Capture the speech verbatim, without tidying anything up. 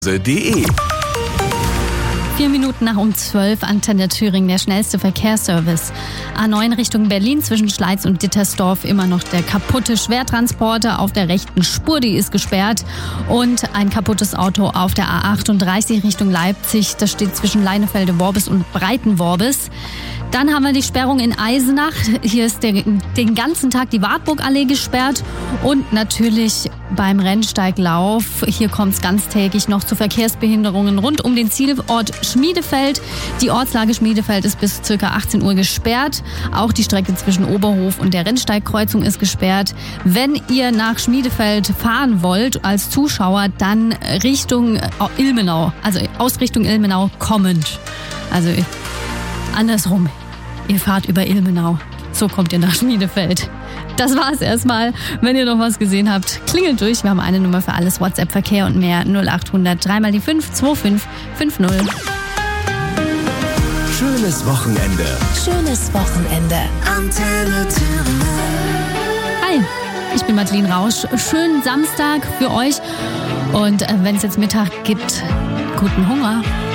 punkt de. Vier Minuten nach um zwölf, Antenne Thüringen, der schnellste Verkehrsservice. A neun Richtung Berlin zwischen Schleiz und Dittersdorf immer noch der kaputte Schwertransporter auf der rechten Spur, die ist gesperrt. Und ein kaputtes Auto auf der A achtunddreißig Richtung Leipzig, das steht zwischen Leinefelde-Worbis und Breitenworbis. Dann haben wir die Sperrung in Eisenach. Hier ist der, den ganzen Tag die Wartburgallee gesperrt. Und natürlich beim Rennsteiglauf. Hier kommt es ganztägig noch zu Verkehrsbehinderungen rund um den Zielort Schmiedefeld. Die Ortslage Schmiedefeld ist bis ca. achtzehn Uhr gesperrt. Auch die Strecke zwischen Oberhof und der Rennsteigkreuzung ist gesperrt. Wenn ihr nach Schmiedefeld fahren wollt als Zuschauer, dann Richtung Ilmenau, also aus Richtung Ilmenau kommend. Also andersrum. Ihr fahrt über Ilmenau. So kommt ihr nach Schmiedefeld. Das war's erstmal. Wenn ihr noch was gesehen habt, klingelt durch. Wir haben eine Nummer für alles, WhatsApp-Verkehr und mehr. null acht hundert drei mal die fünf zwei fünf fünf null. Schönes Wochenende. Schönes Wochenende. Antenne Thüringen. Hi, ich bin Madeleine Rausch. Schönen Samstag für euch. Und wenn es jetzt Mittag gibt, guten Hunger.